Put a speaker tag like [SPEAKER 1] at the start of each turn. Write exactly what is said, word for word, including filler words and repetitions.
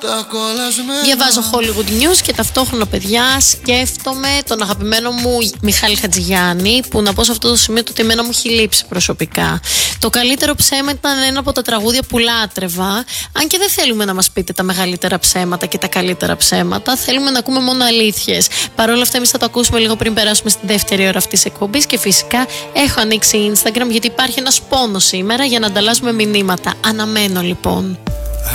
[SPEAKER 1] Διαβάζω Hollywood News και ταυτόχρονα, παιδιά, σκέφτομαι τον αγαπημένο μου Μιχάλη Χατζηγιάννη, που να πω σε αυτό το σημείο ότι εμένα μου έχει λείψει προσωπικά. Το καλύτερο ψέμα ήταν ένα από τα τραγούδια που λάτρευα. Αν και δεν θέλουμε να μας πείτε τα μεγαλύτερα ψέματα και τα καλύτερα ψέματα, θέλουμε να ακούμε μόνο αλήθειες. Παρ' όλα αυτά, εμείς θα το ακούσουμε λίγο πριν περάσουμε στη δεύτερη ώρα αυτής της εκπομπής. Και φυσικά έχω ανοίξει Instagram, γιατί υπάρχει ένας πόνος σήμερα για να ανταλλάσσουμε μηνύματα. Αναμένω λοιπόν.